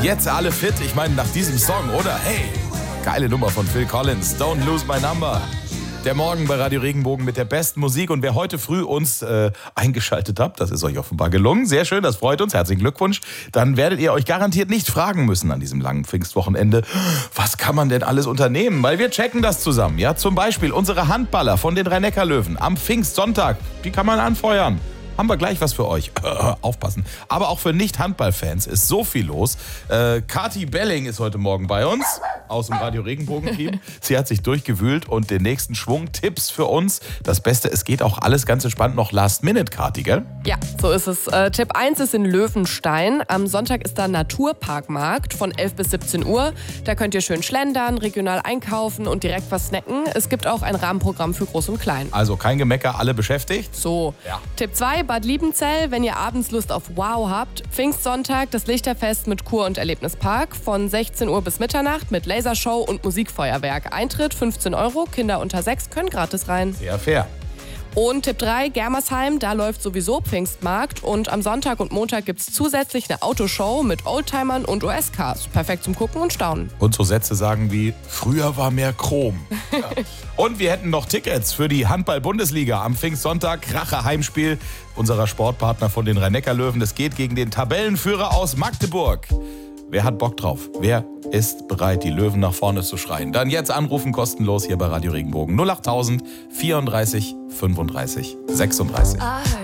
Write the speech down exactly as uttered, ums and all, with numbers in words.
Jetzt alle fit, ich meine nach diesem Song, oder? Hey, geile Nummer von Phil Collins, Don't Lose My Number. Der Morgen bei Radio Regenbogen mit der besten Musik. Und wer heute früh uns äh, eingeschaltet habt, das ist euch offenbar gelungen. Sehr schön, das freut uns. Herzlichen Glückwunsch. Dann werdet ihr euch garantiert nicht fragen müssen an diesem langen Pfingstwochenende, was kann man denn alles unternehmen? Weil wir checken das zusammen. Ja, zum Beispiel unsere Handballer von den Rhein-Neckar-Löwen am Pfingstsonntag. Die kann man anfeuern. Haben wir gleich was für euch. Äh, aufpassen. Aber auch für Nicht-Handball-Fans ist so viel los. Äh, Kati Belling ist heute Morgen bei uns aus dem Radio Regenbogen-Team. Sie hat sich durchgewühlt und den nächsten Schwung Tipps für uns. Das Beste, es geht auch alles ganz entspannt noch Last Minute, Kati, gell? Ja, so ist es. Äh, Tipp eins ist in Löwenstein. Am Sonntag ist da Naturparkmarkt von elf bis siebzehn Uhr. Da könnt ihr schön schlendern, regional einkaufen und direkt was snacken. Es gibt auch ein Rahmenprogramm für Groß und Klein. Also kein Gemecker, alle beschäftigt. So, ja. Tipp zwei, Bad Liebenzell, wenn ihr abends Lust auf Wow habt. Pfingstsonntag, das Lichterfest mit Kur- und Erlebnispark von sechzehn Uhr bis Mitternacht mit Lasershow und Musikfeuerwerk. Eintritt fünfzehn Euro, Kinder unter sechs können gratis rein. Sehr fair. Und Tipp drei, Germersheim, da läuft sowieso Pfingstmarkt und am Sonntag und Montag gibt es zusätzlich eine Autoshow mit Oldtimern und U S-Cars. Perfekt zum Gucken und Staunen. Und so Sätze sagen wie, früher war mehr Chrom. Ja. Und wir hätten noch Tickets für die Handball-Bundesliga am Pfingstsonntag. Kracher Heimspiel unserer Sportpartner von den Rhein-Neckar-Löwen. Es geht gegen den Tabellenführer aus Magdeburg. Wer hat Bock drauf? Wer ist bereit, die Löwen nach vorne zu schreien? Dann jetzt anrufen, kostenlos hier bei Radio Regenbogen. null acht tausend vierunddreißig fünfunddreißig sechsunddreißig.